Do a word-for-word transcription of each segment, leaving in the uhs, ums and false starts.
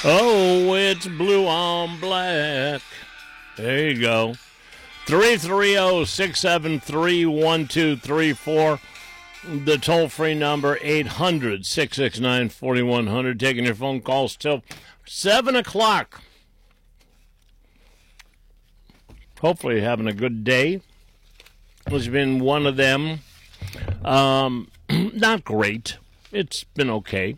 Oh, it's blue on black. There you go. three three zero, six seven three, one two three four. The toll-free number, eight hundred, six six nine, four one zero zero. Taking your phone calls till seven o'clock. Hopefully you're having a good day. It's been one of them. Um, not great. It's been okay.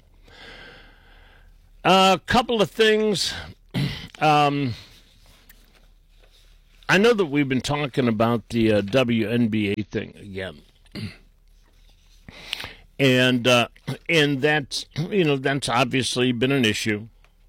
A uh, couple of things. Um, I know that we've been talking about the uh, W N B A thing again. And uh, and that's, you know, that's obviously been an issue.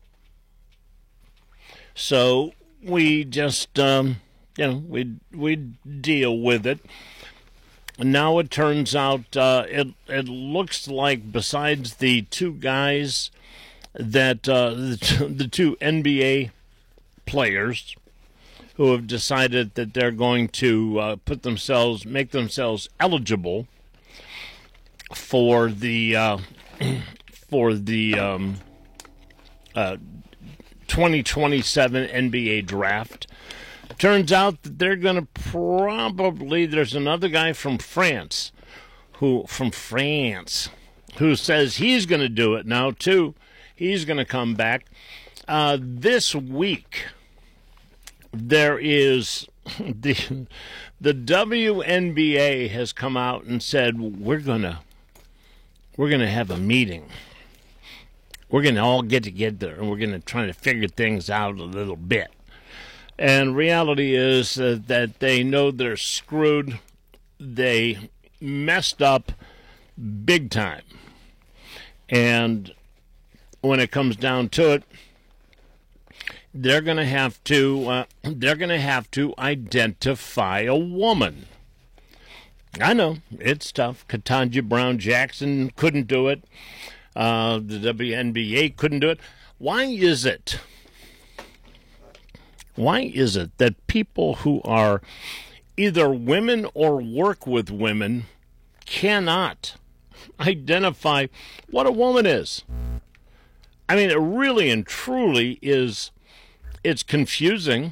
So we just, um, you know, we we deal with it. Now it turns out uh, it it looks like besides the two guys that uh, the, t- the two N B A players who have decided that they're going to uh, put themselves, make themselves eligible for the uh, for the um, uh, twenty twenty-seven N B A draft. Turns out that they're going to probably, there's another guy from France who from France who says he's going to do it now too. He's going to come back uh, this week. There is the the W N B A has come out and said we're gonna we're gonna have a meeting. We're gonna all get together and we're gonna try to figure things out a little bit. And reality is uh, that they know they're screwed. They messed up big time. And when it comes down to it, they're going to have to uh, they're going to have to identify a woman. I know it's tough. Ketanji Brown Jackson couldn't do it. Uh, the W N B A couldn't do it. Why is it? Why is it that people who are either women or work with women cannot identify what a woman is? I mean, it really and truly is, it's confusing.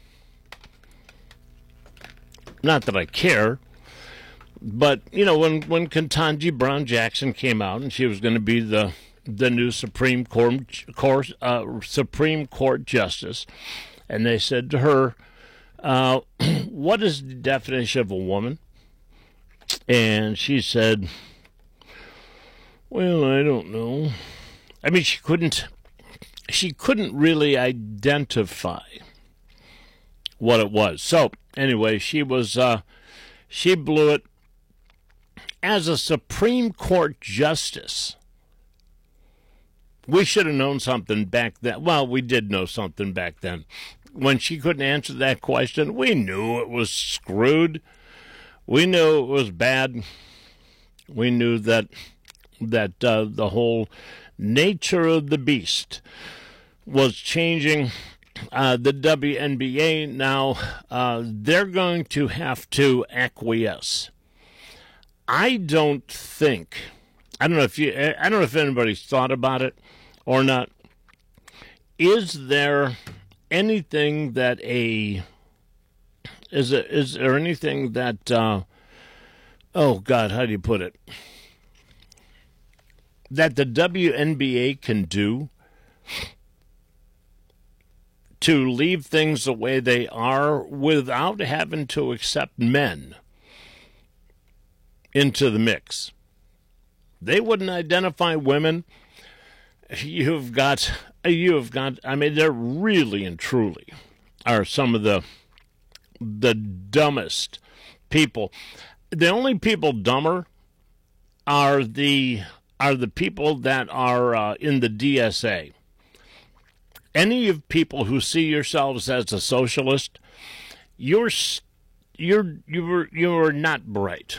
Not that I care, but, you know, when, when Ketanji Brown Jackson came out and she was going to be the the new Supreme Court, Court uh, Supreme Court Justice, and they said to her, uh, what is the definition of a woman? And she said, well, I don't know. I mean, she couldn't, she couldn't really identify what it was. So, anyway, she was, uh, she blew it. As a Supreme Court Justice, we should have known something back then. Well, we did know something back then. When she couldn't answer that question, we knew it was screwed. We knew it was bad. We knew that that uh, the whole nature of the beast was changing. Uh, the W N B A now, uh, they're going to have to acquiesce. I don't think, I don't know if you, I don't know if anybody's thought about it or not. Is there anything that a, is it, is there anything that, uh, oh God, how do you put it? That the W N B A can do to leave things the way they are without having to accept men into the mix? They wouldn't identify women. You've got, you've got, I mean, they're really and truly are some of the, the dumbest people. The only people dumber are the, are the people that are uh, in the D S A. Any of people who see yourselves as a socialist, you're, you're, you're, you're not bright.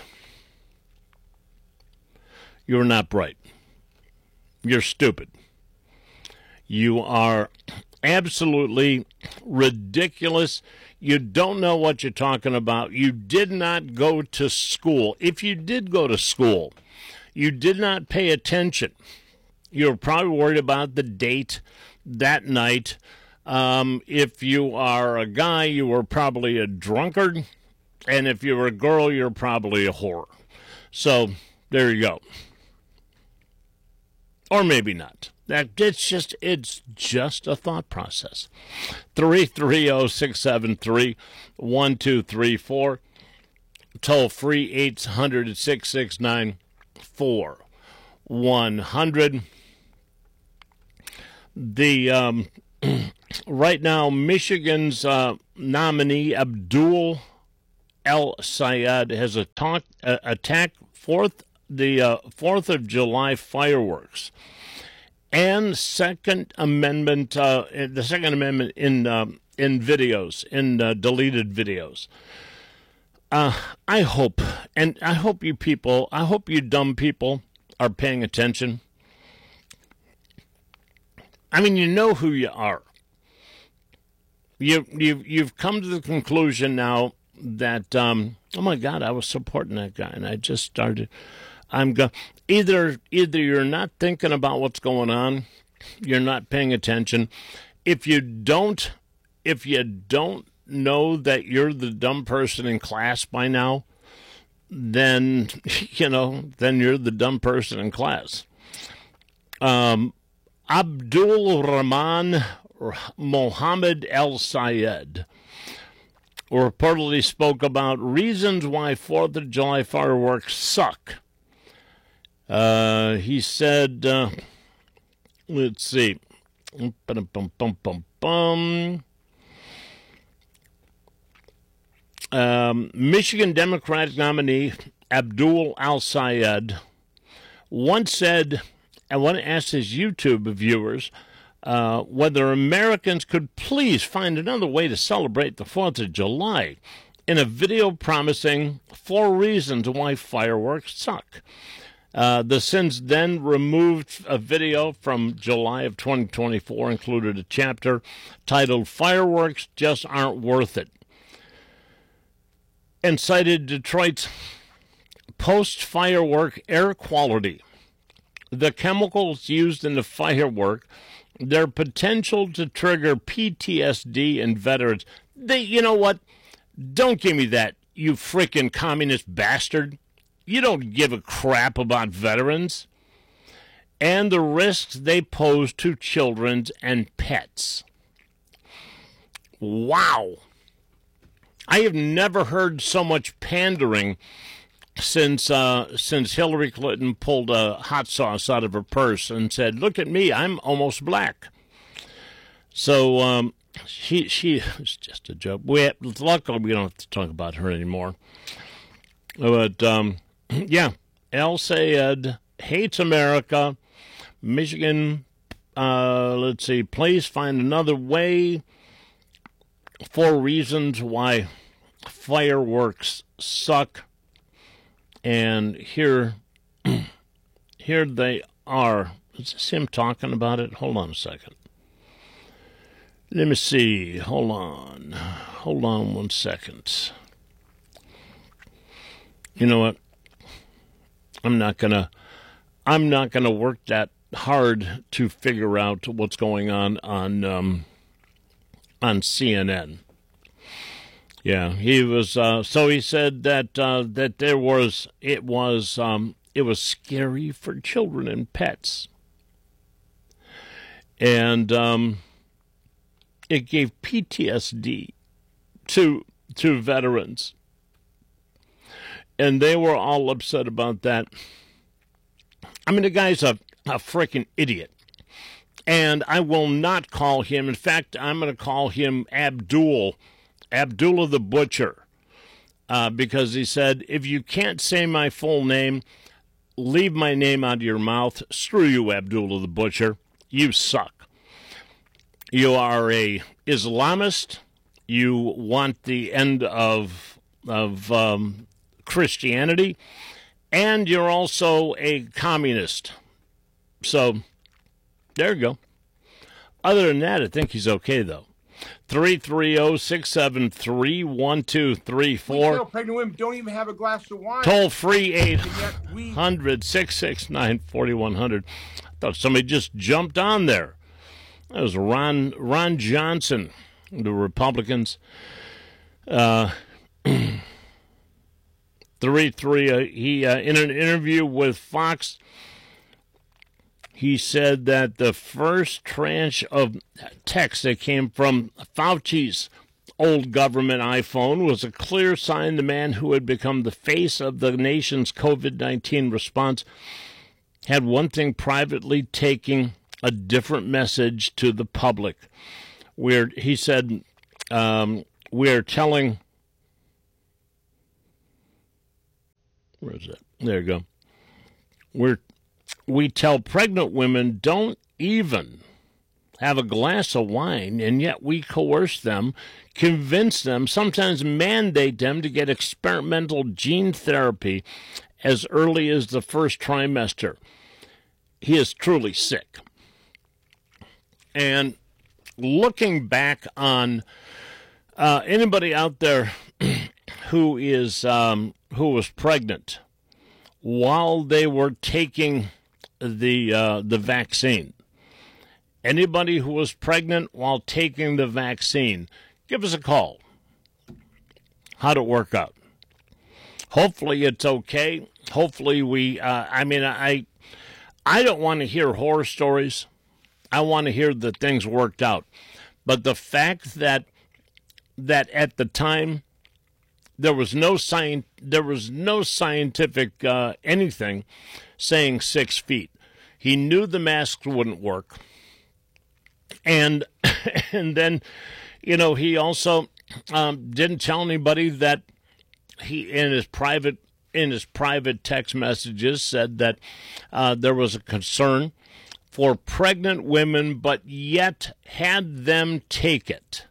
You're not bright. You're stupid. You are absolutely ridiculous. You don't know what you're talking about. You did not go to school. If you did go to school, you did not pay attention You're probably worried about the date that night. Um, if you are a guy, you were probably a drunkard. And if you're a girl, you're probably a whore. So there you go. Or maybe not. That it's just it's just a thought process. three three zero, six seven three, one two three four. Toll free eight hundred, six six nine, four one hundred. The um, right now Michigan's uh, nominee Abdul El Sayed has attacked uh, attacked fourth the uh, Fourth of July fireworks and Second Amendment, uh, the Second Amendment in um, in videos, in uh, deleted videos. Uh, I hope, and I hope you people, I hope you dumb people are paying attention. I mean, you know who you are. You you you've come to the conclusion now that um, oh my God, I was supporting that guy, and I just started. I'm go either either you're not thinking about what's going on, you're not paying attention. If you don't, if you don't know that you're the dumb person in class by now, then you know then you're the dumb person in class. Um, Abdul Rahman Mohammed El Sayed reportedly spoke about reasons why Fourth of July fireworks suck. Uh, he said, uh, let's see, bum, bum, bum, bum, bum. Um, Michigan Democratic nominee Abdul El Sayed once said, I want to ask his YouTube viewers uh, whether Americans could please find another way to celebrate the Fourth of July in a video promising four reasons why fireworks suck. Uh, the since then removed a video from July of twenty twenty-four included a chapter titled Fireworks Just Aren't Worth It, and cited Detroit's post-firework air quality, the chemicals used in the firework, their potential to trigger P T S D in veterans. They, you know what? Don't give me that, you frickin' communist bastard. You don't give a crap about veterans and the risks they pose to children and pets. Wow. I have never heard so much pandering since uh, since Hillary Clinton pulled a hot sauce out of her purse and said, look at me, I'm almost black. So um, she, she it's just a joke. We have, luckily, we don't have to talk about her anymore. But... Um, Yeah, El Sayed hates America. Michigan, uh, let's see, please find another way. Four reasons why fireworks suck. And here, here they are. Is this him talking about it? Hold on a second. Let me see. Hold on. Hold on one second. You know what? I'm not gonna, I'm not gonna work that hard to figure out what's going on on um, on C N N. Yeah, he was. Uh, so he said that uh, that there was it was um, it was scary for children and pets, and um, it gave P T S D to to veterans. And they were all upset about that. I mean, the guy's a, a freaking idiot. And I will not call him. In fact, I'm going to call him Abdul, Abdullah the Butcher. Uh, because he said, if you can't say my full name, leave my name out of your mouth. Screw you, Abdullah the Butcher. You suck. You are a Islamist. You want the end of... of um, Christianity, and you're also a communist. So, there you go. Other than that, I think he's okay, though. three three zero, six seven three, one two three four. Pregnant women don't even have a glass of wine. Toll free eight hundred, six six nine, four one zero zero. Thought somebody just jumped on there. That was Ron Ron Johnson, the Republicans. Uh, three three. Uh, he uh, in an interview with Fox, he said that the first tranche of text that came from Fauci's old government iPhone was a clear sign the man who had become the face of the nation's COVID nineteen response had one thing privately, taking a different message to the public. We're, he said, um, we're telling, where is it? There you go. We're, we tell pregnant women don't even have a glass of wine, and yet we coerce them, convince them, sometimes mandate them to get experimental gene therapy as early as the first trimester. He is truly sick. And looking back on uh, anybody out there who is um, who was pregnant while they were taking the uh, the vaccine, anybody who was pregnant while taking the vaccine, give us a call. How'd it work out? Hopefully it's okay. Hopefully we. Uh, I mean, I I don't want to hear horror stories. I want to hear that things worked out. But the fact that that at the time there was no science, there was no scientific uh, anything saying six feet. He knew the masks wouldn't work, and and then, you know, he also um, didn't tell anybody that he in his private in his private text messages said that uh, there was a concern for pregnant women, but yet had them take it.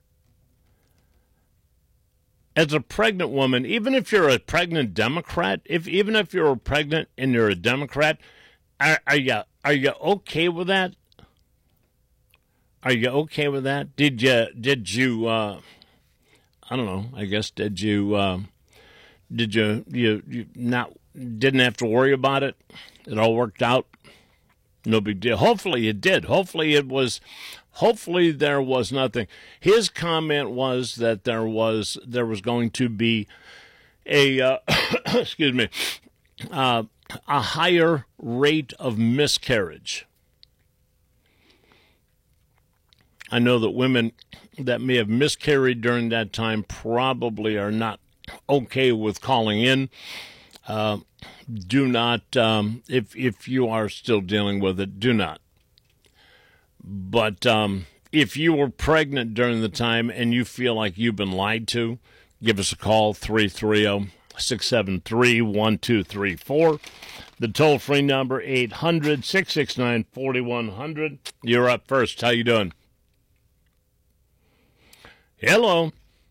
As a pregnant woman, even if you're a pregnant Democrat, if even if you're pregnant and you're a Democrat, are, are you are you okay with that? Are you okay with that? Did you did you uh, I don't know. I guess did you uh, did you you you not didn't have to worry about it? It all worked out. No big deal. Hopefully it did. Hopefully it was, hopefully there was nothing. His comment was that there was, there was going to be a, uh, excuse me, uh, a higher rate of miscarriage. I know that women that may have miscarried during that time probably are not okay with calling in. Uh, do not, um, if if you are still dealing with it, do not. But um, if you were pregnant during the time and you feel like you've been lied to, give us a call, three three zero, six seven three, one two three four. The toll-free number, eight hundred, six six nine, four one zero zero. You're up first. How you doing? Hello.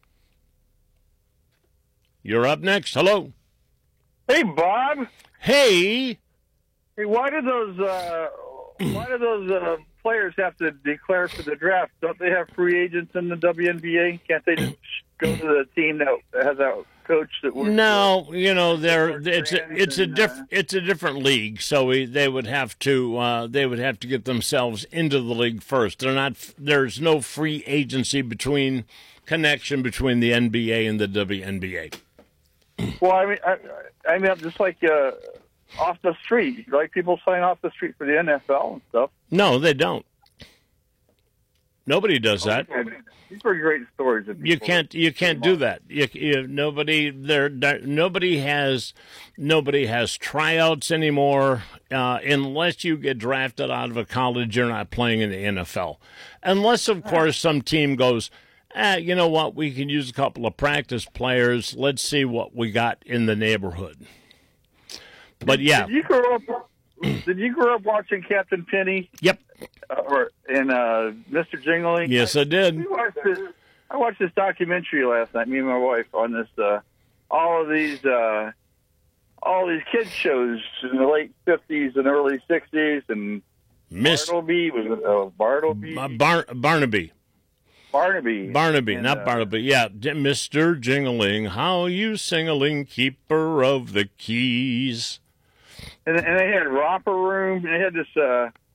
You're up next. Hello. Hey, Bob. Hey. Hey, why do those uh, why do those uh, players have to declare for the draft? Don't they have free agents in the W N B A? Can't they just go to the team that has a coach that works? No, with, you know, they're it's a, it's a diff, uh, it's a different league, so we, they would have to uh, they would have to get themselves into the league first. They're not. There's no free agency between connection between the N B A and the W N B A. Well, I mean, I, I mean, just like uh, off the street, like people sign off the street for the N F L and stuff. No, they don't. Nobody does that. These are great stories. That you can't. You can't do that. You, you, nobody there. Nobody has. Nobody has tryouts anymore. Uh, unless you get drafted out of a college, you're not playing in the N F L. Unless, of course, some team goes, Eh, you know what? We can use a couple of practice players. Let's see what we got in the neighborhood. But yeah, did you grow up? Did you grow up watching Captain Penny? Yep. Uh, or and uh, Mister Jingling? Yes, I did. We watched this, I watched this documentary last night. Me and my wife on this. Uh, all of these, uh, all these kids shows in the late fifties and early sixties, and Miss Bartleby was it uh, Bartleby? Bar- Barnaby. Barnaby. Barnaby, and, not uh, Bartleby. Yeah, Mister Jingling, how you sing-a-ling, keeper of the keys. And, and they had romper room. And they had this uh,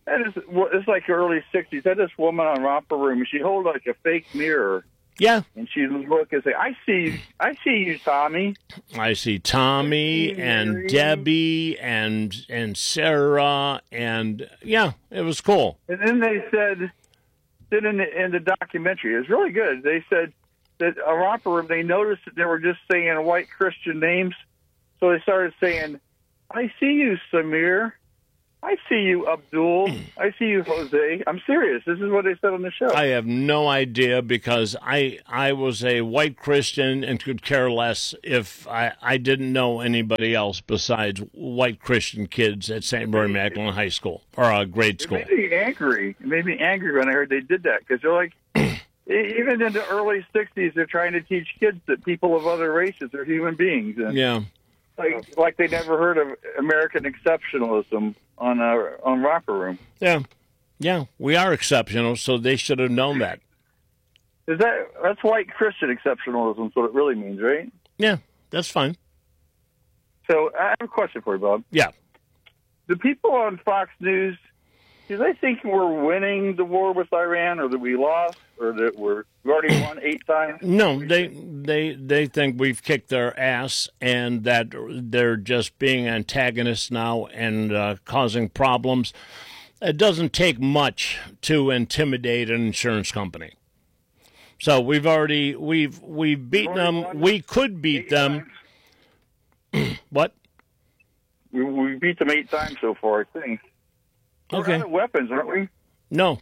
And it's, well, it's like early sixties. I had this woman on Romper Room, and she hold like a fake mirror. Yeah. And she'd look and say, I see I see you, Tommy. I see Tommy I see and Mary. Debbie and and Sarah, and yeah, it was cool. And then they said, then in the, in the documentary, it was really good. They said that a Romper Room, they noticed that they were just saying white Christian names. So they started saying, I see you, Samir. I see you, Abdul. I see you, Jose. I'm serious. This is what they said on the show. I have no idea because I I was a white Christian and could care less if I, I didn't know anybody else besides white Christian kids at Saint Mary Magdalene High School or uh, grade school. It made me angry. It made me angry when I heard they did that because they're like, even in the early sixties, they're trying to teach kids that people of other races are human beings. And Yeah. Like, like they never heard of American exceptionalism on uh, on Romper Room. Yeah. Yeah. We are exceptional, so they should have known that. Is that that's white Christian exceptionalism? Is what it really means, right? Yeah, that's fine. So I have a question for you, Bob. Yeah. The people on Fox News, do they think we're winning the war with Iran, or that we lost, or that we're we've already won eight times? No, they they they think we've kicked their ass and that they're just being antagonists now and uh, causing problems. It doesn't take much to intimidate an insurance company. So we've already we've we've beaten them. We could beat them. What? We, we beat them eight times so far, I think. We're Okay. out of weapons, aren't we? No.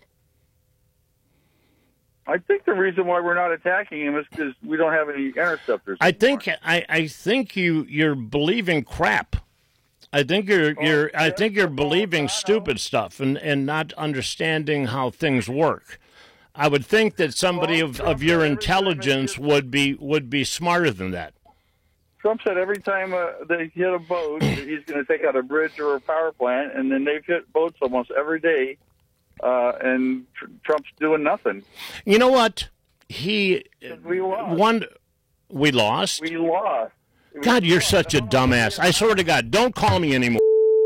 I think the reason why we're not attacking him is because we don't have any interceptors. I anymore. think I, I think you you're believing crap. I think you're you're I think you're believing stupid stuff and, and not understanding how things work. I would think that somebody of, of your intelligence would be would be smarter than that. Trump said every time uh, they hit a boat, that he's going to take out a bridge or a power plant, and then they've hit boats almost every day, uh, and tr- Trump's doing nothing. You know what? He We lost. won. We lost. We lost. God, you're such a dumbass. I swear to God, don't call me anymore.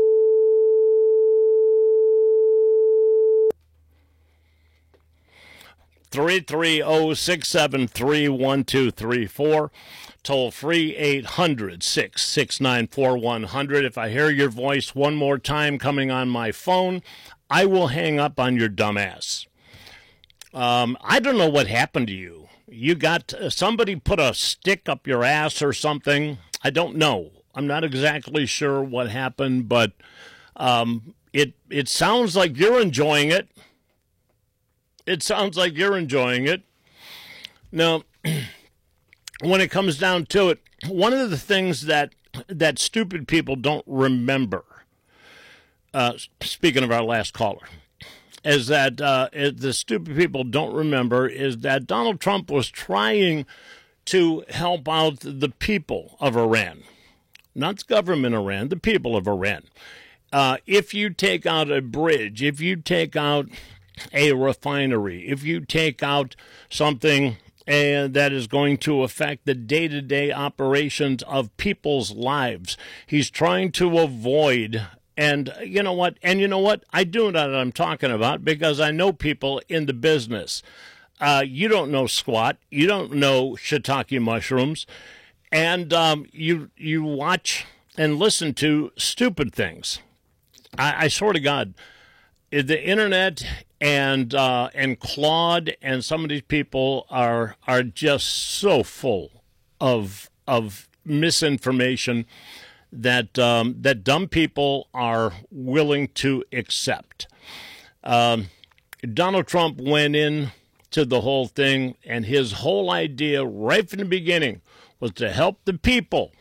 three three zero, six seven three, one two three four. Toll free eight hundred, six six nine, four one zero zero. If I hear your voice one more time coming on my phone, I will hang up on your dumbass. Um, I don't know what happened to you. You got uh, somebody put a stick up your ass or something. I don't know. I'm not exactly sure what happened, but um, it it sounds like you're enjoying it. It sounds like you're enjoying it. Now, when it comes down to it, one of the things that that stupid people don't remember, uh, speaking of our last caller, is that uh, is the stupid people don't remember is that Donald Trump was trying to help out the people of Iran, not the government of Iran, the people of Iran. Uh, if you take out a bridge, if you take out a refinery, if you take out something and that is going to affect the day-to-day operations of people's lives, he's trying to avoid. And you know what? And you know what? I do know what I'm talking about because I know people in the business. Uh, you don't know squat. You don't know shiitake mushrooms. And um, you you watch and listen to stupid things. I, I swear to God, the internet and uh, and Claude and some of these people are are just so full of of misinformation that um, that dumb people are willing to accept. Um, Donald Trump went in to the whole thing, and his whole idea right from the beginning was to help the people.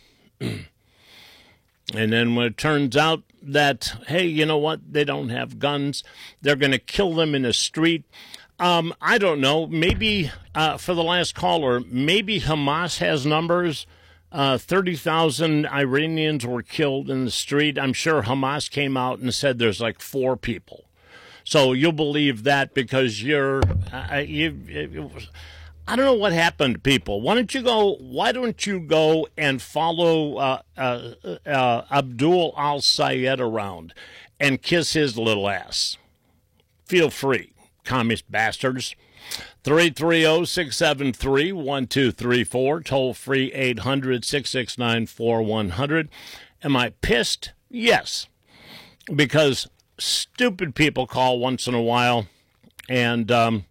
And then when it turns out that, hey, you know what, they don't have guns, they're going to kill them in the street. Um, I don't know, maybe uh, for the last caller, maybe Hamas has numbers. Uh, thirty thousand Iranians were killed in the street. I'm sure Hamas came out and said there's like four people. So you'll believe that because you're, uh, you, it was, I don't know what happened to people. Why don't you go? Why don't you go and follow uh, uh, uh, Abdul Al Sayed around and kiss his little ass? Feel free, communist bastards. three three zero, six seven three, one two three four, toll free eight hundred, six six nine, four one zero zero. Am I pissed? Yes, because stupid people call once in a while, and um,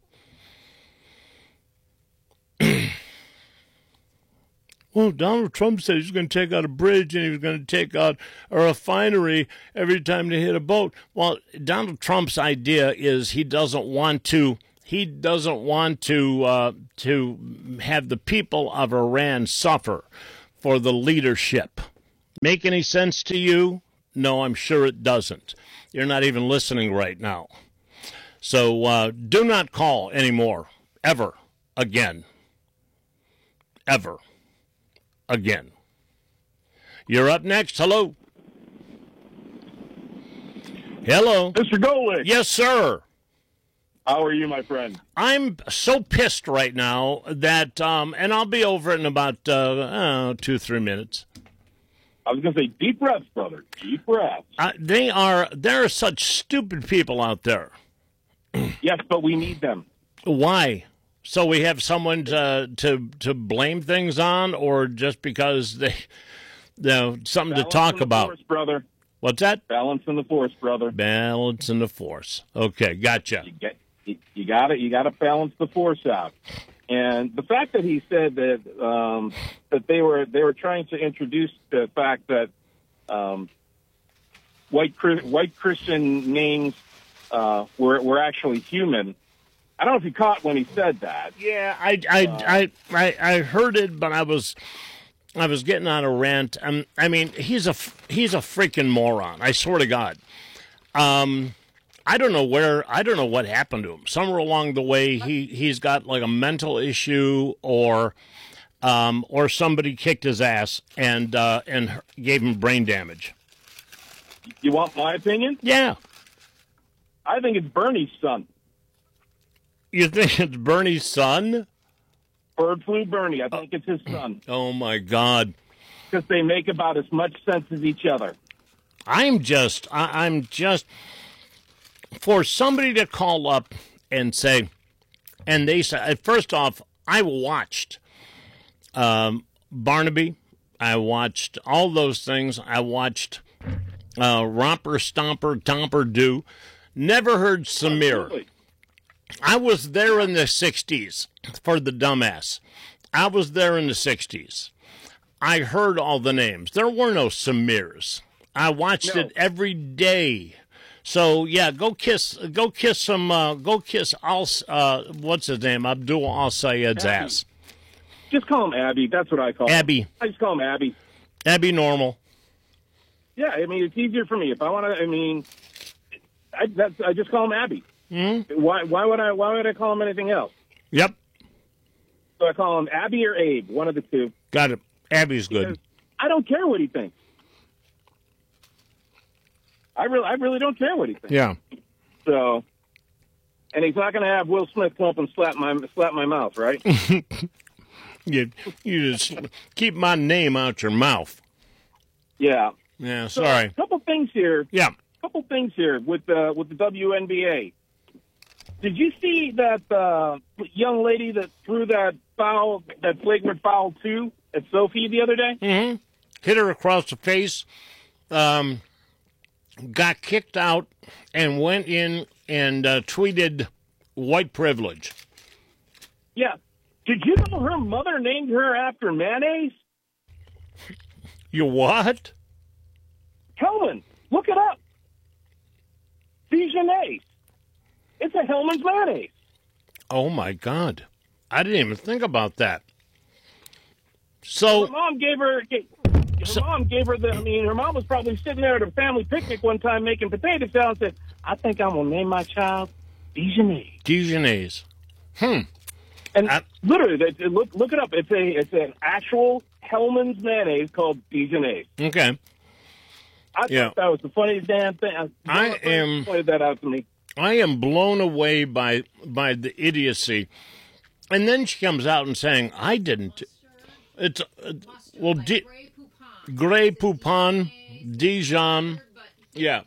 well, Donald Trump said he's going to take out a bridge and he was going to take out a refinery every time they hit a boat. Well, Donald Trump's idea is he doesn't want to. He doesn't want to uh, to have the people of Iran suffer for the leadership. Make any sense to you? No, I'm sure it doesn't. You're not even listening right now. So uh, do not call anymore, ever, again. Ever. Again. You're up next. Hello. Hello. Mister Golick. Yes, sir. How are you, my friend? I'm so pissed right now that, um, and I'll be over it in about uh, uh, two, three minutes. I was going to say, deep breaths, brother. Deep breaths. Uh, they are, there are such stupid people out there. Yes, but we need them. Why? So we have someone to to to blame things on, or just because they, you know, something Balance to talk in the about? Force, brother. What's that? Balance in the force, brother. Balance in the force. Okay, gotcha. You get you, you got to you got to balance the force out. And the fact that he said that um, that they were they were trying to introduce the fact that um, white white Christian names uh, were were actually human. I don't know if you caught when he said that. Yeah, I I, uh, I, I, I heard it, but I was I was getting on a rant. Um, I mean, he's a he's a freaking moron. I swear to God. Um, I don't know where I don't know what happened to him. Somewhere along the way, he he's got like a mental issue, or um, or somebody kicked his ass and uh, and gave him brain damage. You want my opinion? Yeah. I think it's Bernie's son. You think it's Bernie's son? Bird flu Bernie. I think it's his son. Oh, my God. Because they make about as much sense as each other. I'm just, I, I'm just, for somebody to call up and say, and they say, first off, I watched um, Barnaby. I watched all those things. I watched uh, Romper, Stomper, Tomper, Do. Never heard Samir. Absolutely. I was there in the sixties for the dumbass. I was there in the sixties. I heard all the names. There were no Samirs. I watched no. it every day. So yeah, go kiss, go kiss some, uh, go kiss Al, uh, what's his name, Abdul Al Sayed's Abby. ass. Just call him Abby. That's what I call Abby. him. I just call him Abby. Abby Normal. Yeah, I mean it's easier for me if I want to. I mean, I, that's I just call him Abby. Mm-hmm. Why? Why would I? Why would I call him anything else? Yep. So I call him Abby or Abe, one of the two. Got it. Abby's good. Because I don't care what he thinks. I really, I really don't care what he thinks. Yeah. So, and he's not going to have Will Smith come up and slap my slap my mouth, right? you, you just keep my name out your mouth. Yeah. Yeah. So, Sorry. a couple things here. Yeah. A couple things here with the with the W N B A. Did you see that uh, young lady that threw that foul, that flagrant foul two at Sophie the other day? Mm-hmm. Hit her across the face, um, got kicked out, and went in and uh, tweeted white privilege. Yeah. Did you know her mother named her after mayonnaise? You what? Hellman. Look it up. Dijonnaise. It's a Hellman's mayonnaise. Oh, my God. I didn't even think about that. So, her mom gave her, her so, mom gave her the, I mean, her mom was probably sitting there at a family picnic one time making potato salad and said, I think I'm going to name my child Dijonnaise. Dijonnaise. Hmm. And I, literally, they, look look it up. It's a it's an actual Hellman's mayonnaise called Dijonnaise. Okay. I yeah. thought that was the funniest damn thing. I, I am pointed that out to me. I am blown away by by the idiocy And then she comes out and saying, I didn't. It's, uh, well, D- Grey Poupon, Dijon. Yeah.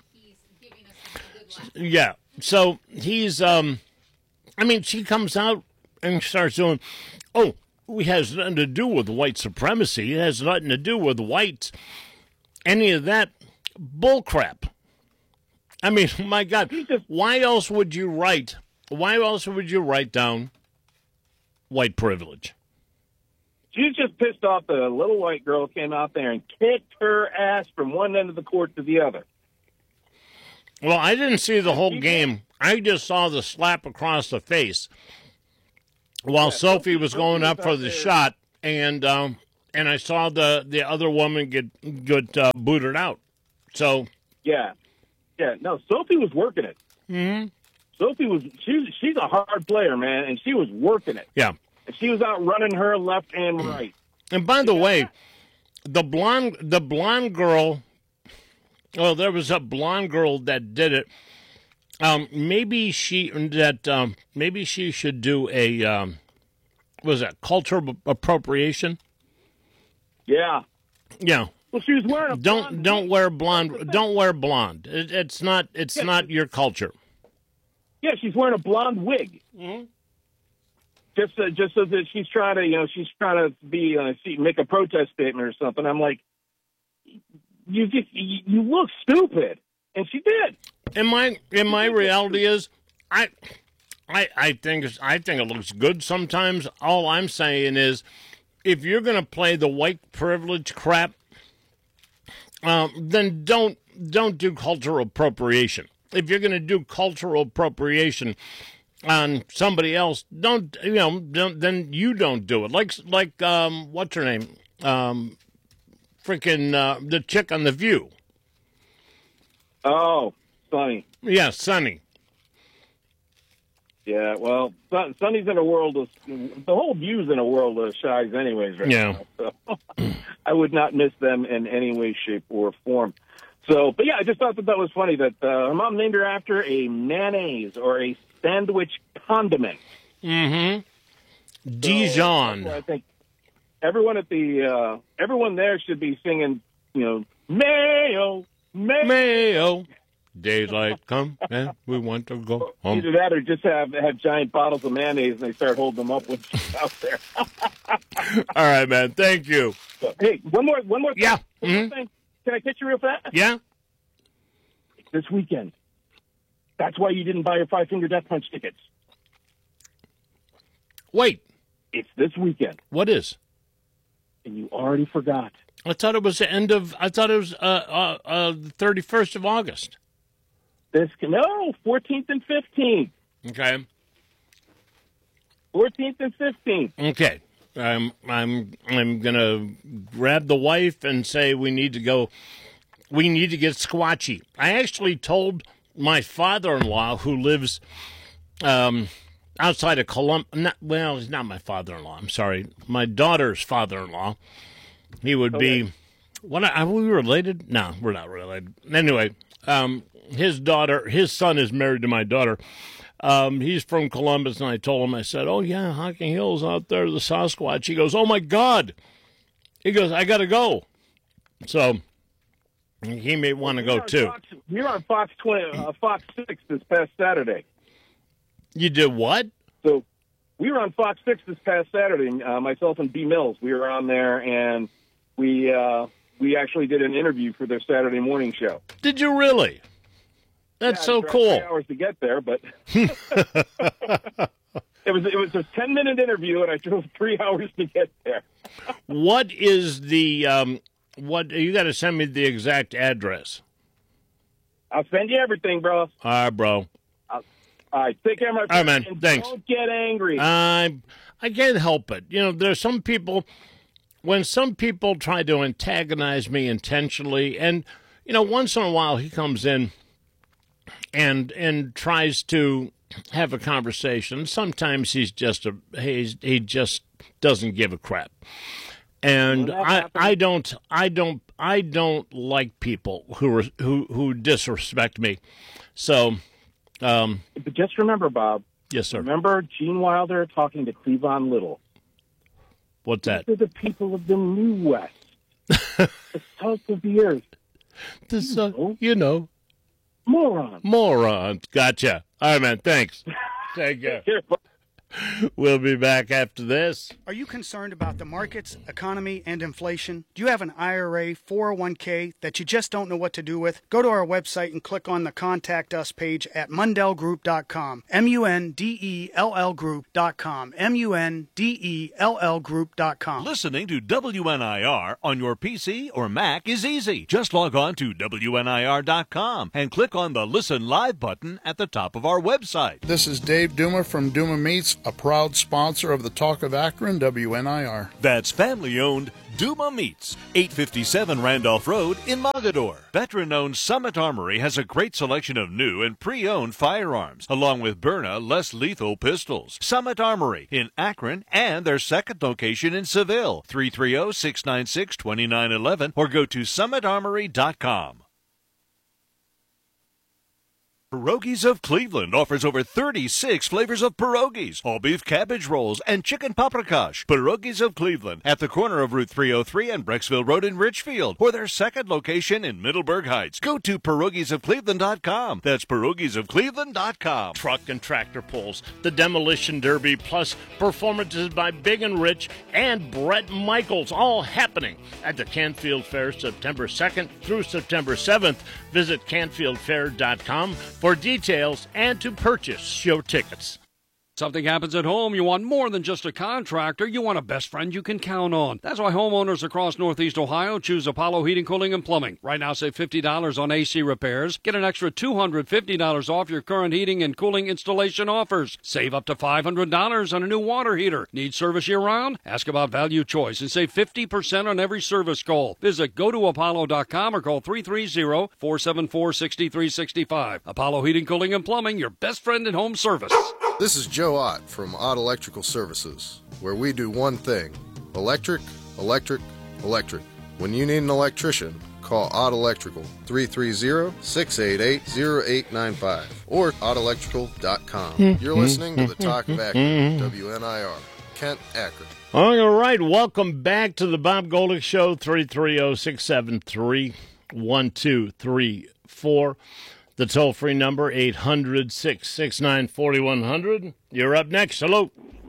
Yeah. So he's, um, I mean, she comes out and starts doing, oh, it has nothing to do with white supremacy. It has nothing to do with whites. Any of that bullcrap. I mean, my God, why else would you write, why else would you write down white privilege? She's just pissed off that a little white girl came out there and kicked her ass from one end of the court to the other. Well, I didn't see the whole game. I just saw the slap across the face while yeah, Sophie was going up for the there. shot, and um, and I saw the, the other woman get get uh, booted out. So yeah, yeah, no, Sophie was working it. Mm-hmm. Sophie was she's she's a hard player, man, and she was working it. Yeah, and she was out running her left and right. And by the way, the blonde the blonde girl. Well, there was a blonde girl that did it. Um, maybe she that um, maybe she should do a um, was that cultural appropriation? Yeah, yeah. Well, she was wearing a don't blonde don't wear blonde. Don't wear blonde. It, it's not it's yeah. not your culture. Yeah, she's wearing a blonde wig. Mm-hmm. Just uh, just so that she's trying to you know she's trying to be uh, she, make a protest statement or something. I'm like. You just you look stupid, and she did. And my and my reality is, I, I I think I think it looks good sometimes. All I'm saying is, if you're going to play the white privilege crap, um, then don't don't do cultural appropriation. If you're going to do cultural appropriation on somebody else, don't you know? Don't, then you don't do it. Like like um, what's her name? Um, Freaking uh, the chick on The View. Oh, Sunny. Yeah, Sunny. Yeah, well, Sun, Sunny's in a world of the whole View's in a world of shies, anyways. Right yeah. now, so I would not miss them in any way, shape, or form. So, but yeah, I just thought that that was funny that uh, her mom named her after a mayonnaise or a sandwich condiment. Mm-hmm. Dijon. So, I think. Everyone at the uh, everyone there should be singing, you know, mayo, mayo, mayo. Daylight come and we want to go home. Either that or just have have giant bottles of mayonnaise and they start holding them up when she's out there. All right, man. Thank you. So, hey, one more, one more. Thing. Yeah. One mm-hmm. more thing. Can I catch you real fast? Yeah. This weekend. That's why you didn't buy your Five Finger Death Punch tickets. Wait. It's this weekend. What is? And you already forgot. I thought it was the end of. I thought it was uh, uh, uh, the thirty-first of August. This no, fourteenth and fifteenth. Okay. Fourteenth and fifteenth. Okay. I'm I'm I'm gonna grab the wife and say we need to go. We need to get squatchy. I actually told my father-in-law who lives um, outside of Columbus. Not, well, he's not my father-in-law. I'm sorry, my daughter's father-in-law. He would okay. be. What are we related? No, we're not related. Anyway, um, his daughter, his son is married to my daughter. Um, he's from Columbus, and I told him, I said, oh, yeah, Hocking Hills out there, the Sasquatch. He goes, oh, my God. He goes, I got to go. So he may want to go, too. Fox, we were on Fox twenty, uh, Fox six this past Saturday. You did what? So we were on Fox six this past Saturday, uh, myself and B. Mills. We were on there, and we uh, we actually did an interview for their Saturday morning show. Did you really? That's yeah, so cool. Three hours to get there, but it was it was a ten minute interview, and I drove three hours to get there. What is the um? What you got to send me the exact address? I'll send you everything, bro. All right, bro. All right, take care, my friend. All right, man. And thanks. Don't get angry. I I can't help it. You know, there's some people. When some people try to antagonize me intentionally, and you know, once in a while he comes in and and tries to have a conversation. Sometimes he's just a he's, he just doesn't give a crap. And well, I, I don't I don't I don't like people who are, who who disrespect me. So, um, but just remember, Bob, Yes, sir. Remember Gene Wilder talking to Cleavon Little? What's that? These are the people of the New West. The salt of the earth. This, uh, you know. Moron. Morons. Gotcha. All right, man. Thanks. Take care. We'll be back after this. Are you concerned about the markets, economy, and inflation? Do you have an I R A, four oh one k that you just don't know what to do with? Go to our website and click on the Contact Us page at mundell group dot com. M U N D E L L group dot com. M U N D E L L group dot com. Listening to W N I R on your P C or Mac is easy. Just log on to W N I R dot com and click on the Listen Live button at the top of our website. This is Dave Duma from Duma Meats, a proud sponsor of the Talk of Akron, W N I R. That's family-owned Duma Meats, eight fifty-seven Randolph Road in Mogadore. Veteran-owned Summit Armory has a great selection of new and pre-owned firearms, along with Byrna less lethal pistols. Summit Armory in Akron and their second location in Seville, three three zero, six nine six, two nine one one, or go to summit armory dot com. Pierogies of Cleveland offers over thirty-six flavors of pierogies, all beef cabbage rolls, and chicken paprikash. Pierogies of Cleveland at the corner of Route three oh three and Brecksville Road in Richfield, or their second location in Middleburg Heights. Go to pierogies of cleveland dot com. That's pierogies of cleveland dot com. Truck and tractor pulls, the Demolition Derby, plus performances by Big and Rich and Brett Michaels, all happening at the Canfield Fair September second through September seventh. Visit canfield fair dot com for details and to purchase show tickets. Something happens at home, you want more than just a contractor. You want a best friend you can count on. That's why homeowners across Northeast Ohio choose Apollo Heating, Cooling, and Plumbing. Right now, save fifty dollars on A C repairs. Get an extra two hundred fifty dollars off your current heating and cooling installation offers. Save up to five hundred dollars on a new water heater. Need service year-round? Ask about Value Choice and save fifty percent on every service call. Visit go to apollo dot com or call three three zero, four seven four, six three six five. Apollo Heating, Cooling, and Plumbing, your best friend in home service. This is Joe Ott from Ott Electrical Services, where we do one thing: electric, electric, electric. When you need an electrician, call Ott Electrical, three three zero, six eight eight, zero eight nine five, or ott electrical dot com. You're listening to the Talk of Akron, W N I R, Kent, Akron. All right, welcome back to the Bob Golick Show, three three zero, six seven three, one two three four. The toll-free number, eight hundred, six six nine, four one zero zero. You're up next. Hello.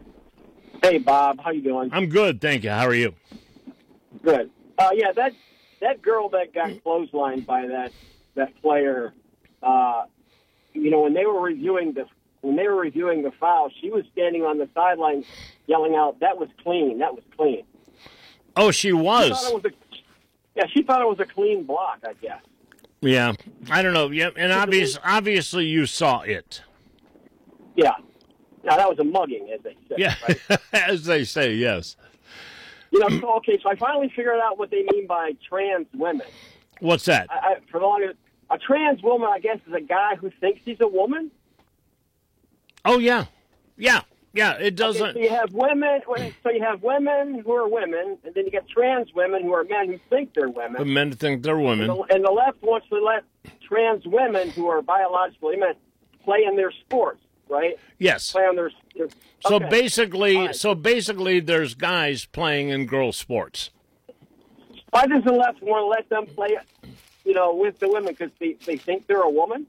Hey, Bob. How you doing? I'm good, thank you. How are you? Good. Uh, yeah, that that girl that got clotheslined by that that player, uh, you know, when they were reviewing the when they were reviewing the foul, she was standing on the sideline yelling out, "That was clean. That was clean." Oh, she was. She thought it was a, yeah, she thought it was a clean block, I guess. Yeah, I don't know. Yeah, and obvious, obviously you saw it. Yeah. Now, that was a mugging, as they say. Yeah, right? as they say, yes. You know, so, okay, so I finally figured out what they mean by trans women. What's that? I, I, for the longest, a trans woman, I guess, is a guy who thinks he's a woman. Oh, yeah. Yeah. Yeah, it doesn't. Okay, so you have women. So you have women who are women, and then you get trans women who are men who think they're women. The men think they're women. And the, and the left wants to let trans women who are biologically men play in their sports, right? Yes. Play on their. their so okay. basically, right. so basically, there's guys playing in girls' sports. Why does the left want to let them play, you know, with the women because they, they think they're a woman?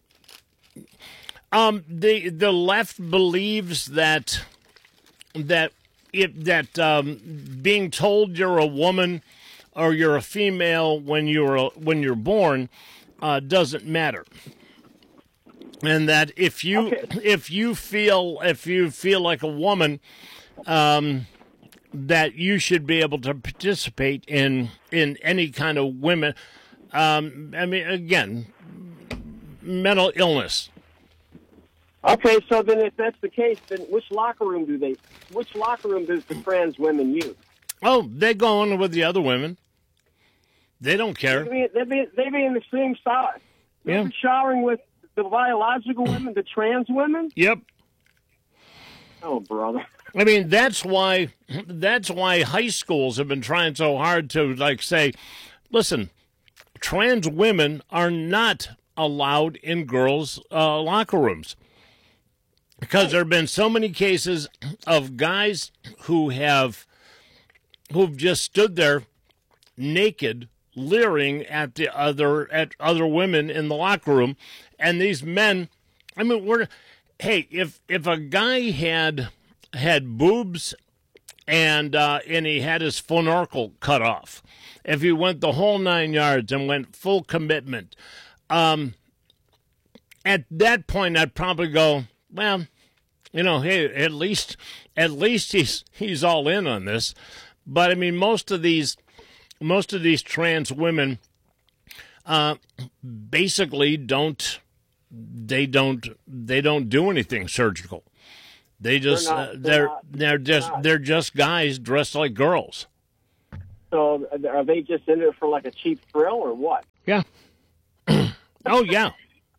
Um, the the left believes that that if that um, being told you're a woman or you're a female when you're a, when you're born uh, doesn't matter, and that if you okay. if you feel if you feel like a woman, um, that you should be able to participate in in any kind of women. Um, I mean, again, mental illness. Okay, so then if that's the case, then which locker room do they? Which locker room does the trans women use? Oh, they go on with the other women. They don't care. They be, they be, they be in the same shower. Yeah. They're showering with the biological women, the trans women. Yep. Oh, brother. I mean, that's why that's why high schools have been trying so hard to like say, listen, trans women are not allowed in girls' uh, locker rooms. because there have been so many cases of guys who have who've just stood there naked, leering at the other at other women in the locker room, and these men. I mean, we're hey, if if a guy had had boobs and uh, and he had his funorcle cut off, if he went the whole nine yards and went full commitment, um, at that point I'd probably go, well, you know, hey, at least at least he's he's all in on this. But I mean, most of these most of these trans women uh, basically don't they don't they don't do anything surgical. They just they're not, uh, they're they're, not, they're just they're, they're just guys dressed like girls. So are they just in there for like a cheap thrill or what? Yeah. Oh yeah.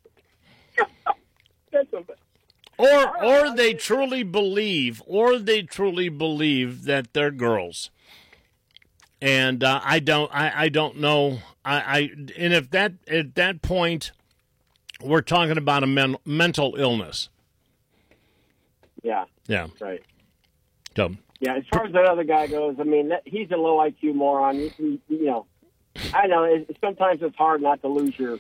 Or or they truly believe, or they truly believe that they're girls. And uh, I don't, I, I don't know. I, I and if that at that point, we're talking about a men, mental illness. Yeah. Yeah. Right. So. Yeah. As far as that other guy goes, I mean, that, he's a low I Q moron. You, you, you know, I know. It, sometimes it's hard not to lose your.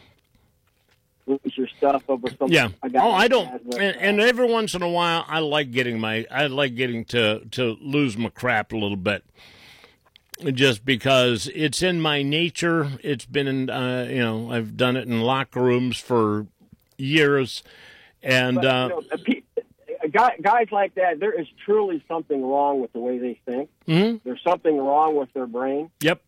your stuff over something. Yeah. I got oh, I don't. And, and every once in a while, I like getting my. I like getting to to lose my crap a little bit, just because it's in my nature. It's been in. Uh, you know, I've done it in locker rooms for years, and but, uh, you know, guy, guys like that, there is truly something wrong with the way they think. Mm-hmm. There's something wrong with their brain. Yep.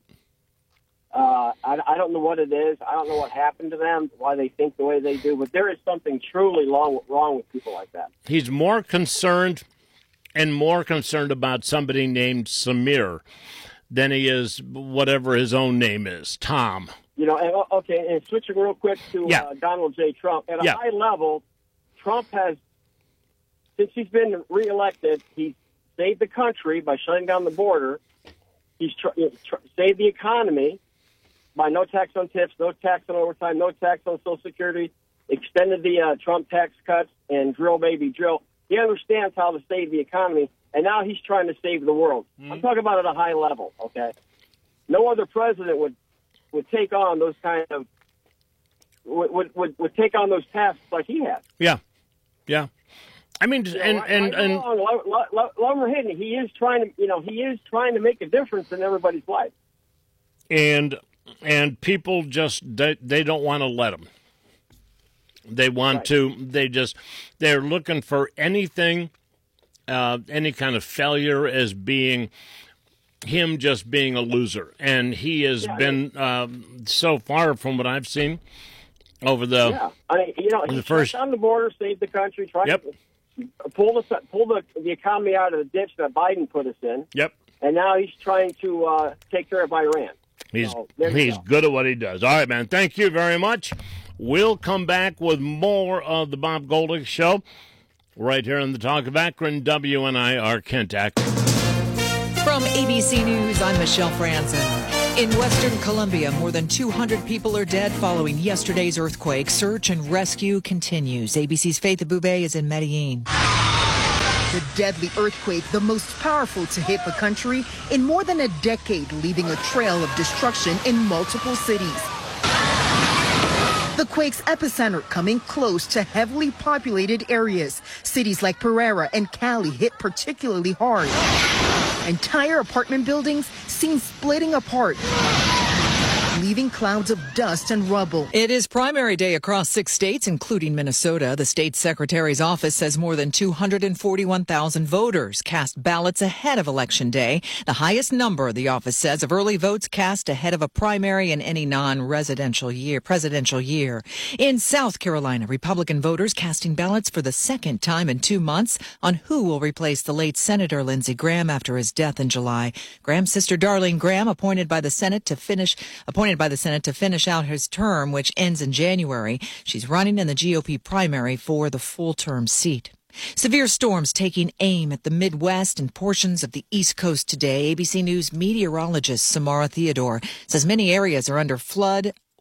Uh, I, I don't know what it is. I don't know what happened to them, why they think the way they do, but there is something truly wrong, wrong with people like that. He's more concerned and more concerned about somebody named Samir than he is whatever his own name is, Tom. You know, and, okay, and switching real quick to yeah. uh, Donald J. Trump. At a yeah. high level, Trump has, since he's been reelected, he's saved the country by shutting down the border. He's tr- tr- saved the economy by no tax on tips, no tax on overtime, no tax on Social Security, extended the uh, Trump tax cuts, and drill, baby, drill. He understands how to save the economy, and now he's trying to save the world. Mm-hmm. I'm talking about at a high level, okay? No other president would would take on those kind of would would, would take on those tasks like he has. Yeah, yeah. I mean, you know, and right, and right and along, love, love, love or hidden, he is trying to, you know, he is trying to make a difference in everybody's life. And and people just they, they don't want to let him. They want right. to. They just they're looking for anything, uh, any kind of failure as being him just being a loser, and he has yeah, been um, so far from what I've seen over the yeah. I mean, you know, he first on the border, saved the country, tried yep. to pull the pull the the economy out of the ditch that Biden put us in. Yep. And now he's trying to uh, take care of Iran. He's so, he's go. good at what he does. All right, man. Thank you very much. We'll come back with more of the Bob Golding Show right here on the Talk of Akron, W N I R Kent Akron. From A B C News, I'm Michelle Franzen. In Western Colombia, more than two hundred people are dead following yesterday's earthquake. Search and rescue continues. A B C's Faith Abube is in Medellin. The deadly earthquake, the most powerful to hit the country in more than a decade, leaving a trail of destruction in multiple cities. The quake's epicenter coming close to heavily populated areas. Cities like Pereira and Cali hit particularly hard. Entire apartment buildings seen splitting apart, leaving clouds of dust and rubble. It is primary day across six states, including Minnesota. The state secretary's office says more than two hundred forty-one thousand voters cast ballots ahead of Election Day, the highest number, the office says, of early votes cast ahead of a primary in any non-residential year, presidential year. In South Carolina, Republican voters casting ballots for the second time in two months on who will replace the late Senator Lindsey Graham after his death in July. Graham's sister, Darlene Graham, appointed by the Senate to finish, appointed by the Senate to finish out his term, which ends in January. She's running in the G O P primary for the full-term seat. Severe storms taking aim at the Midwest and portions of the East Coast today. A B C News meteorologist Samara Theodore says many areas are under flood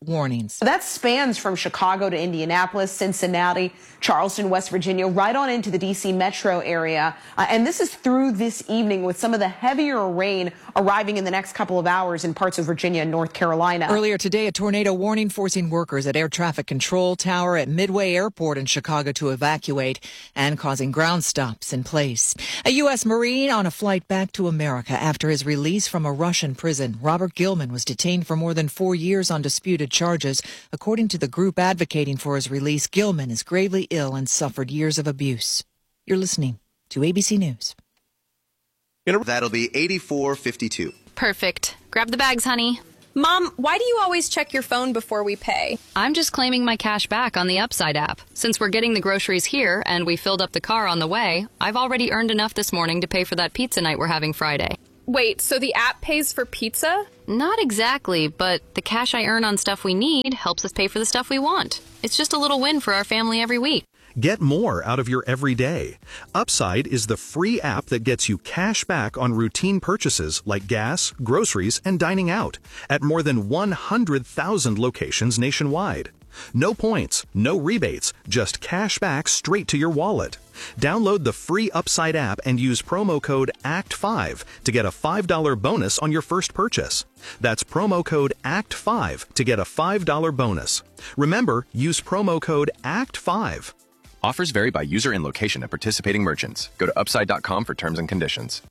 warnings. That spans from Chicago to Indianapolis, Cincinnati, Charleston, West Virginia, right on into the D C metro area. Uh, and this is through this evening with some of the heavier rain arriving in the next couple of hours in parts of Virginia and North Carolina. Earlier today, a tornado warning forcing workers at Air Traffic Control Tower at Midway Airport in Chicago to evacuate and causing ground stops in place. A U S Marine on a flight back to America after his release from a Russian prison. Robert Gilman was detained for more than four years on disputed charges. According to the group advocating for his release, Gilman is gravely ill and suffered years of abuse. You're listening to A B C News. That'll be eighty-four fifty-two. Perfect. Grab the bags, honey. Mom, why do you always check your phone before we pay? I'm just claiming my cash back on the Upside app. Since we're getting the groceries here and we filled up the car on the way, I've already earned enough this morning to pay for that pizza night we're having Friday. Wait, so the app pays for pizza? Not exactly, but the cash I earn on stuff we need helps us pay for the stuff we want. It's just a little win for our family every week. Get more out of your everyday. Upside is the free app that gets you cash back on routine purchases like gas, groceries, and dining out at more than one hundred thousand locations nationwide. No points, no rebates, just cash back straight to your wallet. Download the free Upside app and use promo code A C T five to get a five dollars bonus on your first purchase. That's promo code A C T five to get a five dollars bonus. Remember, use promo code A C T five. Offers vary by user and location at participating merchants. Go to upside dot com for terms and conditions.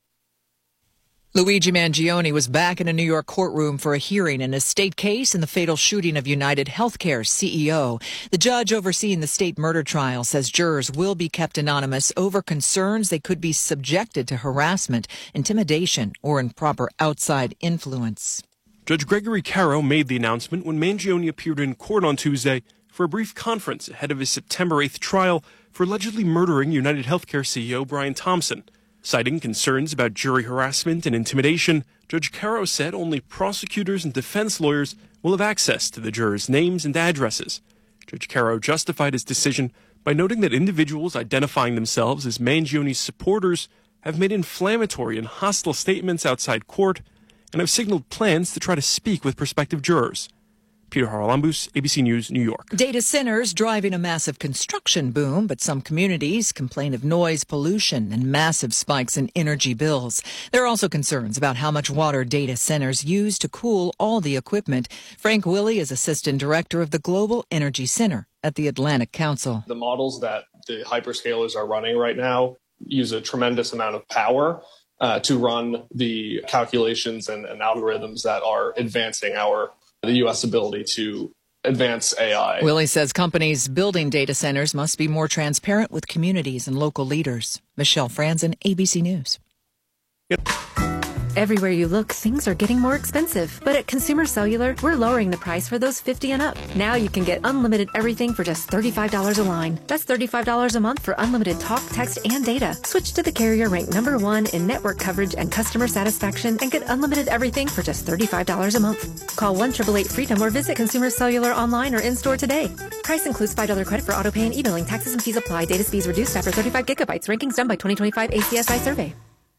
Luigi Mangione was back in a New York courtroom for a hearing in a state case in the fatal shooting of United Healthcare's C E O. The judge overseeing the state murder trial says jurors will be kept anonymous over concerns they could be subjected to harassment, intimidation, or improper outside influence. Judge Gregory Caro made the announcement when Mangione appeared in court on Tuesday for a brief conference ahead of his September eighth trial for allegedly murdering United Healthcare C E O Brian Thompson. Citing concerns about jury harassment and intimidation, Judge Caro said only prosecutors and defense lawyers will have access to the jurors' names and addresses. Judge Caro justified his decision by noting that individuals identifying themselves as Mangione's supporters have made inflammatory and hostile statements outside court and have signaled plans to try to speak with prospective jurors. Peter Haralambous, A B C News, New York. Data centers driving a massive construction boom, but some communities complain of noise pollution and massive spikes in energy bills. There are also concerns about how much water data centers use to cool all the equipment. Frank Willey is Assistant Director of the Global Energy Center at the Atlantic Council. The models that the hyperscalers are running right now use a tremendous amount of power uh, to run the calculations and, and algorithms that are advancing our the U S ability to advance A I. Willey says companies building data centers must be more transparent with communities and local leaders. Michelle Franzen, A B C News. Yep. Everywhere you look, things are getting more expensive. But at Consumer Cellular, we're lowering the price for those fifty and up. Now you can get unlimited everything for just thirty-five dollars a line. That's thirty-five dollars a month for unlimited talk, text, and data. Switch to the carrier ranked number one in network coverage and customer satisfaction and get unlimited everything for just thirty-five dollars a month. Call one eight eight eight FREEDOM or visit Consumer Cellular online or in-store today. Price includes five dollars credit for auto pay and e-billing. Taxes and fees apply. Data speeds reduced after thirty-five gigabytes. Rankings done by twenty twenty-five A C S I survey.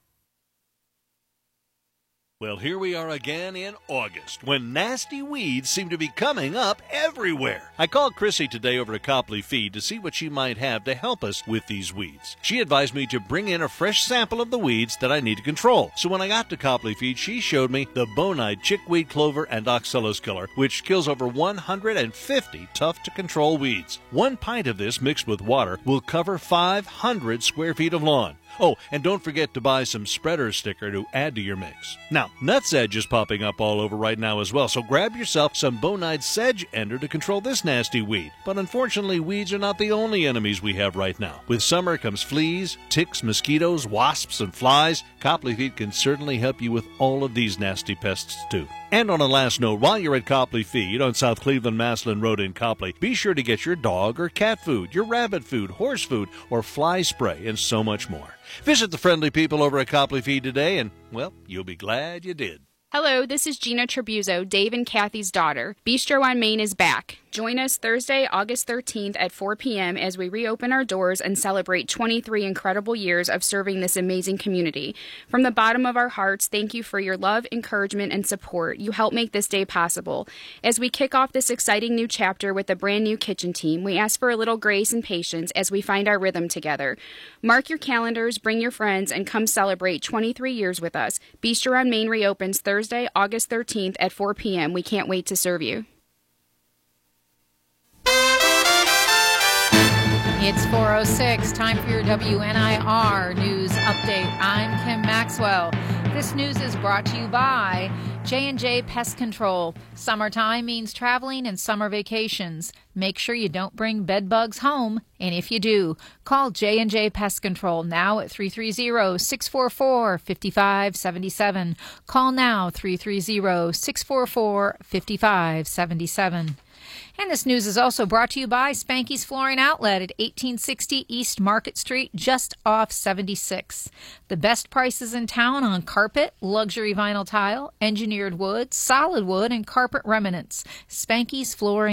Well, here we are again in August, when nasty weeds seem to be coming up everywhere. I called Chrissy today over at Copley Feed to see what she might have to help us with these weeds. She advised me to bring in a fresh sample of the weeds that I need to control. So when I got to Copley Feed, she showed me the Bonide Chickweed Clover and Oxalis Killer, which kills over one hundred fifty tough-to-control weeds. One pint of this mixed with water will cover five hundred square feet of lawn. Oh, and don't forget to buy some spreader sticker to add to your mix. Now, nutsedge is popping up all over right now as well, so grab yourself some Bonide Sedge Ender to control this nasty weed. But unfortunately, weeds are not the only enemies we have right now. With summer comes fleas, ticks, mosquitoes, wasps, and flies. Copley Feed can certainly help you with all of these nasty pests too. And on a last note, while you're at Copley Feed on South Cleveland-Maslin Road in Copley, be sure to get your dog or cat food, your rabbit food, horse food, or fly spray, and so much more. Visit the friendly people over at Copley Feed today, and, well, you'll be glad you did. Hello, this is Gina Tribuzzo, Dave and Kathy's daughter. Bistro on Main is back. Join us Thursday, August thirteenth at four p.m. as we reopen our doors and celebrate twenty-three incredible years of serving this amazing community. From the bottom of our hearts, thank you for your love, encouragement, and support. You help make this day possible. As we kick off this exciting new chapter with a brand new kitchen team, we ask for a little grace and patience as we find our rhythm together. Mark your calendars, bring your friends, and come celebrate twenty-three years with us. Bistro on Main reopens Thursday, August thirteenth at four p.m. We can't wait to serve you. It's four oh six, time for your W N I R News Update. I'm Kim Maxwell. This news is brought to you by J and J Pest Control. Summertime means traveling and summer vacations. Make sure you don't bring bed bugs home, and if you do, call J and J Pest Control now at three three zero, six four four, five five seven seven. Call now, three three zero, six four four, five five seven seven. And this news is also brought to you by Spanky's Flooring Outlet at eighteen sixty East Market Street, just off seventy-six. The best prices in town on carpet, luxury vinyl tile, engineered wood, solid wood, and carpet remnants. Spanky's Flooring